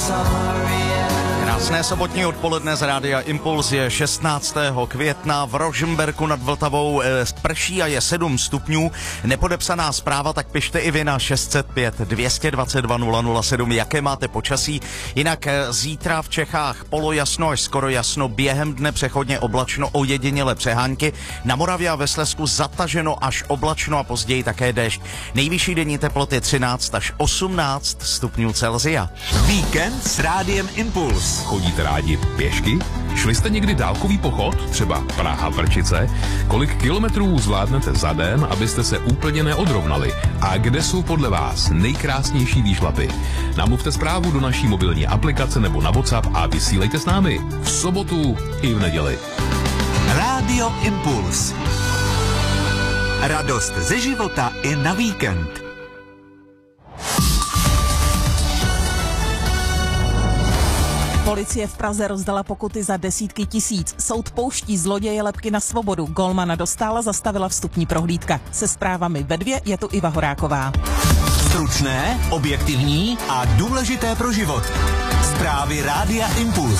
Krásné sobotní odpoledne z Rádia Impuls. Je 16. května, v Rožmberku nad Vltavou prší a je 7 stupňů. Nepodepsaná zpráva, tak pište i vy na 605 222 007, jaké máte počasí. Jinak zítra v Čechách polojasno až skoro jasno, během dne přechodně oblačno, ojediněle přehánky. Na Moravě a ve Slezsku zataženo až oblačno a později také déšť. Nejvyšší denní teploty 13 až 18 stupňů Celsia. Víkend s Rádiem Impuls. Chodíte rádi pěšky? Šli jste někdy dálkový pochod? Třeba Praha-Vrčice? Kolik kilometrů zvládnete za den, abyste se úplně neodrovnali? A kde jsou podle vás nejkrásnější výšlapy? Namluvte zprávu do naší mobilní aplikace nebo na WhatsApp a vysílejte s námi v sobotu i v neděli. Rádio Impuls. Radost ze života i na víkend. Policie v Praze rozdala pokuty za desítky tisíc. Soud pouští zloděje lebky na svobodu. Golmana Dostála zastavila vstupní prohlídka. Se zprávami ve 2 je tu Iva Horáková. Stručné, objektivní a důležité pro život. Zprávy Rádia Impuls.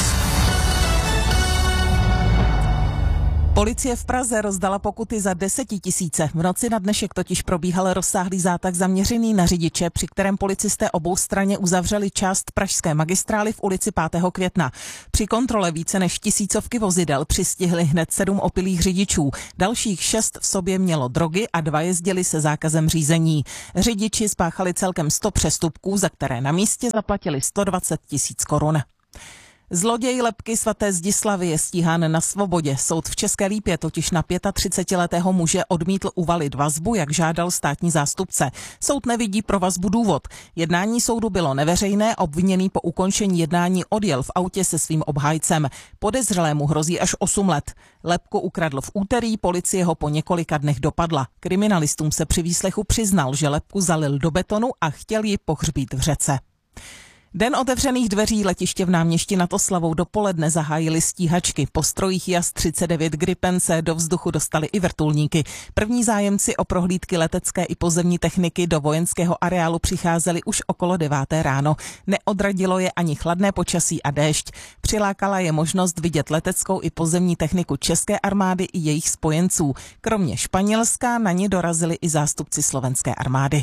Policie v Praze rozdala pokuty za 10 000. V noci na dnešek totiž probíhal rozsáhlý zátah zaměřený na řidiče, při kterém policisté obou straně uzavřeli část pražské magistrály v ulici 5. května. Při kontrole více než 1000 vozidel přistihli hned 7 opilých řidičů. Dalších 6 v sobě mělo drogy a 2 jezdili se zákazem řízení. Řidiči spáchali celkem 100 přestupků, za které na místě zaplatili 120 000 korun. Zloděj lebky svaté Zdislavy je stíhán na svobodě. Soud v České Lípě totiž na 35letého muže odmítl uvalit vazbu, jak žádal státní zástupce. Soud nevidí pro vazbu důvod. Jednání soudu bylo neveřejné, obviněný po ukončení jednání odjel v autě se svým obhájcem. Podezřelému hrozí až 8 let. Lebku ukradl v úterý, policie ho po několika dnech dopadla. Kriminalistům se při výslechu přiznal, že lebku zalil do betonu a chtěl ji pohřbít v řece. Den otevřených dveří letiště v Náměšti nad Oslavou dopoledne zahájili stíhačky. Po strojích JAS 39 Gripen se do vzduchu dostali i vrtulníky. První zájemci o prohlídky letecké i pozemní techniky do vojenského areálu přicházeli už okolo 9. ráno. Neodradilo je ani chladné počasí a déšť. Přilákala je možnost vidět leteckou i pozemní techniku české armády i jejich spojenců. Kromě Španělska na ně dorazili i zástupci slovenské armády.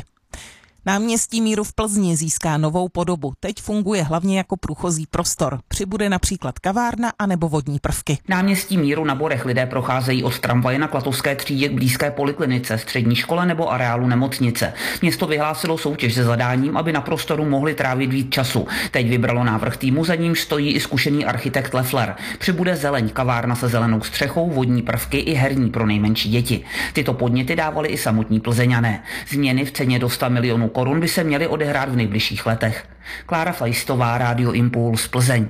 Náměstí Míru v Plzni získá novou podobu. Teď funguje hlavně jako průchozí prostor. Přibude například kavárna anebo vodní prvky. Náměstí Míru na Borech lidé procházejí od tramvaje na Klatovské třídě k blízké poliklinice, střední škole nebo areálu nemocnice. Město vyhlásilo soutěž se zadáním, aby na prostoru mohli trávit víc času. Teď vybralo návrh týmu, za ním stojí i zkušený architekt Leffler. Přibude zeleň, kavárna se zelenou střechou, vodní prvky i herní pro nejmenší děti. Tyto podněty dávali i samotní Plzeňané. Změny v ceně do 100 milionů korun by se měly odehrát v nejbližších letech. Klára Fajstová, Rádio Impuls, Plzeň.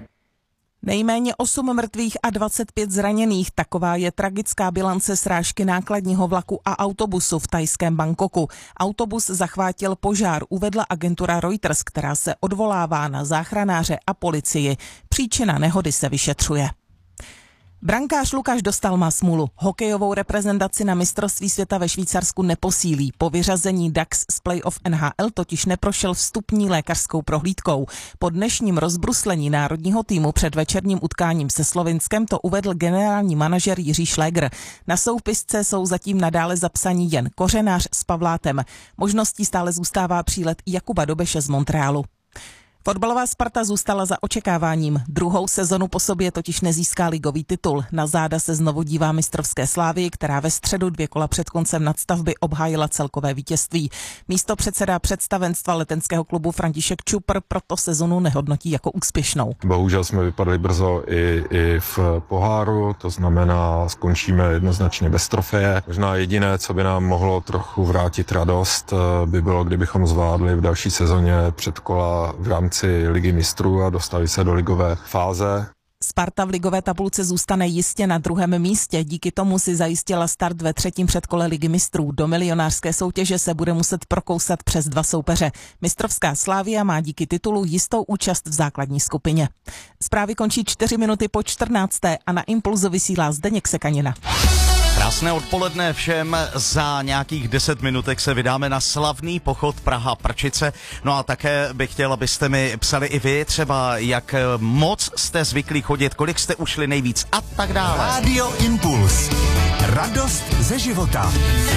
Nejméně 8 mrtvých a 25 zraněných. Taková je tragická bilance srážky nákladního vlaku a autobusu v thajském Bangkoku. Autobus zachvátil požár, uvedla agentura Reuters, která se odvolává na záchranáře a policii. Příčina nehody se vyšetřuje. Brankář Lukáš Dostál má smůlu. Hokejovou reprezentaci na mistrovství světa ve Švýcarsku neposílí. Po vyřazení Ducks z playoff NHL totiž neprošel vstupní lékařskou prohlídkou. Po dnešním rozbruslení národního týmu před večerním utkáním se Slovinskem to uvedl generální manažer Jiří Šlégr. Na soupisce jsou zatím nadále zapsaní jen Kořenář s Pavlátem. Možností stále zůstává přílet Jakuba Dobeše z Montrealu. Fotbalová Sparta zůstala za očekáváním. Druhou sezonu po sobě totiž nezíská ligový titul. Na záda se znovu dívá mistrovské Slávii, která ve středu 2 kola před koncem nadstavby obhájila celkové vítězství. Místopředseda představenstva letenského klubu František Čupr proto sezonu nehodnotí jako úspěšnou. Bohužel jsme vypadli brzo i v poháru, to znamená, skončíme jednoznačně bez trofeje. Možná jediné, co by nám mohlo trochu vrátit radost, by bylo, kdybychom zvládli v další sezóně předkola v rámci Ligy mistrů a dostali se do ligové fáze. Sparta v ligové tabulce zůstane jistě na 2. místě, díky tomu si zajistila start ve 3. předkole Ligy mistrů. Do milionářské soutěže se bude muset prokousat přes 2 soupeře. Mistrovská Slavia má díky titulu jistou účast v základní skupině. Zprávy končí 4 minuty po 14. a na Impulzu vysílá Zdeněk Sekanina. Krásné odpoledne všem, za nějakých 10 minutek se vydáme na slavný pochod Praha-Prčice. No a také bych chtěl, abyste mi psali i vy třeba, jak moc jste zvyklí chodit, kolik jste ušli nejvíc a tak dále. Rádio Impuls. Radost ze života.